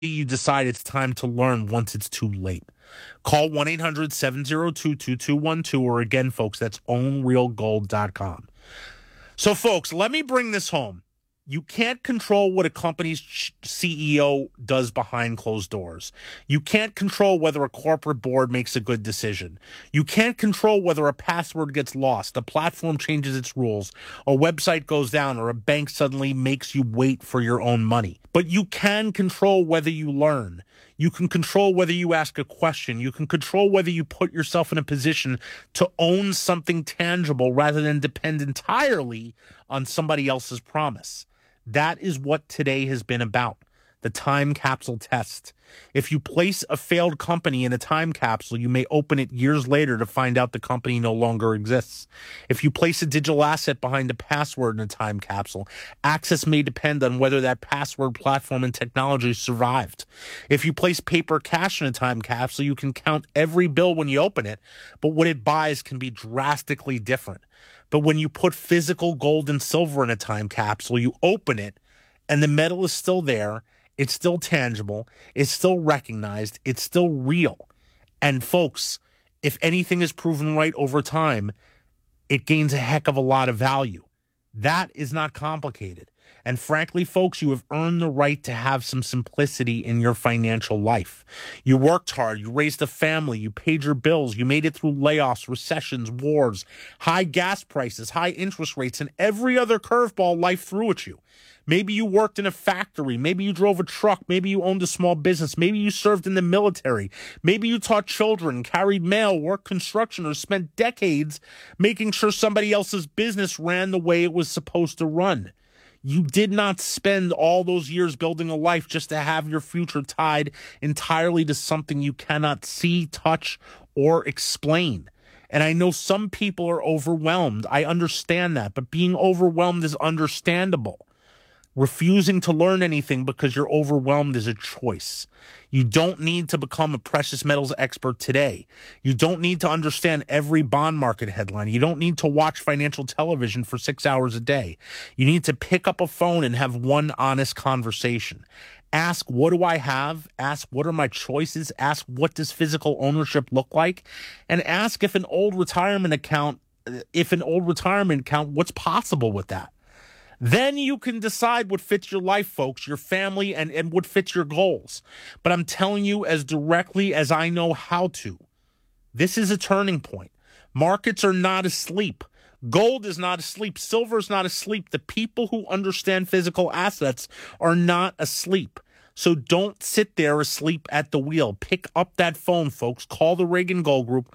you decide it's time to learn once it's too late. Call 1-800-702-2212, or again, folks, that's ownrealgold.com. So, folks, let me bring this home. You can't control what a company's CEO does behind closed doors. You can't control whether a corporate board makes a good decision. You can't control whether a password gets lost, a platform changes its rules, a website goes down, or a bank suddenly makes you wait for your own money. But you can control whether you learn. You can control whether you ask a question. You can control whether you put yourself in a position to own something tangible rather than depend entirely on somebody else's promise. That is what today has been about, the time capsule test. If you place a failed company in a time capsule, you may open it years later to find out the company no longer exists. If you place a digital asset behind a password in a time capsule, access may depend on whether that password, platform, and technology survived. If you place paper cash in a time capsule, you can count every bill when you open it, but what it buys can be drastically different. But when you put physical gold and silver in a time capsule, you open it, and the metal is still there. It's still tangible. It's still recognized. It's still real. And folks, if anything is proven right over time, it gains a heck of a lot of value. That is not complicated. And frankly, folks, you have earned the right to have some simplicity in your financial life. You worked hard, you raised a family, you paid your bills, you made it through layoffs, recessions, wars, high gas prices, high interest rates, and every other curveball life threw at you. Maybe you worked in a factory. Maybe you drove a truck. Maybe you owned a small business. Maybe you served in the military. Maybe you taught children, carried mail, worked construction, or spent decades making sure somebody else's business ran the way it was supposed to run. You did not spend all those years building a life just to have your future tied entirely to something you cannot see, touch, or explain. And I know some people are overwhelmed. I understand that, but being overwhelmed is understandable. Refusing to learn anything because you're overwhelmed is a choice. You don't need to become a precious metals expert today. You don't need to understand every bond market headline. You don't need to watch financial television for 6 hours a day. You need to pick up a phone and have one honest conversation. Ask, what do I have? Ask, what are my choices? Ask, what does physical ownership look like? And ask if an old retirement account, what's possible with that? Then you can decide what fits your life, folks, your family, and what fits your goals. But I'm telling you as directly as I know how to. This is a turning point. Markets are not asleep. Gold is not asleep. Silver is not asleep. The people who understand physical assets are not asleep. So don't sit there asleep at the wheel. Pick up that phone, folks. Call the Reagan Gold Group,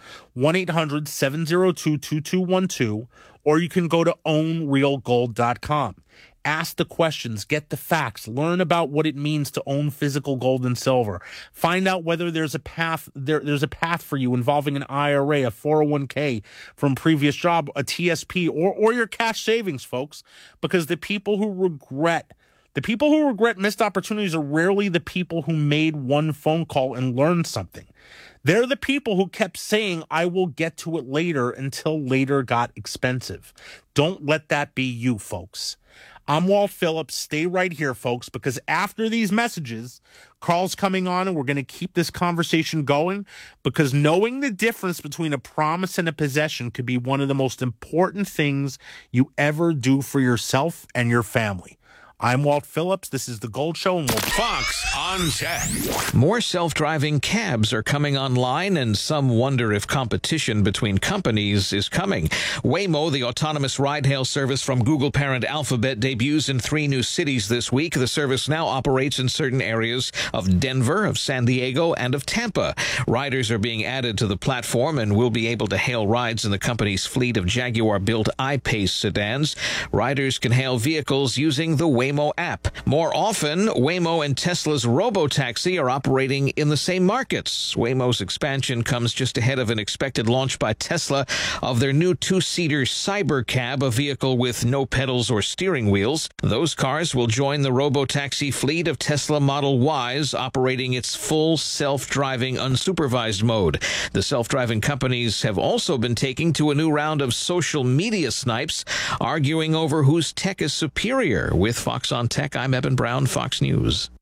1-800-702-2212, or you can go to ownrealgold.com. Ask the questions, get the facts, learn about what it means to own physical gold and silver. Find out whether there's a path for you involving an IRA, a 401k from previous job, a TSP, or your cash savings, folks, because the people who regret missed opportunities are rarely the people who made one phone call and learned something. They're the people who kept saying, I will get to it later, until later got expensive. Don't let that be you, folks. I'm Walt Phillips. Stay right here, folks, because after these messages, Carl's coming on and we're going to keep this conversation going, because knowing the difference between a promise and a possession could be one of the most important things you ever do for yourself and your family. I'm Walt Phillips. This is The Gold Show, and we'll Fox on Tech. More self-driving cabs are coming online, and some wonder if competition between companies is coming. Waymo, the autonomous ride-hail service from Google parent Alphabet, debuts in 3 new cities this week. The service now operates in certain areas of Denver, of San Diego, and of Tampa. Riders are being added to the platform and will be able to hail rides in the company's fleet of Jaguar-built I-Pace sedans. Riders can hail vehicles using the Waymo app. More often, Waymo and Tesla's Robotaxi are operating in the same markets. Waymo's expansion comes just ahead of an expected launch by Tesla of their new 2-seater Cybercab, a vehicle with no pedals or steering wheels. Those cars will join the Robotaxi fleet of Tesla Model Ys, operating its full self-driving unsupervised mode. The self-driving companies have also been taking to a new round of social media snipes, arguing over whose tech is superior. With Fox on Tech, I'm Eben Brown, Fox News.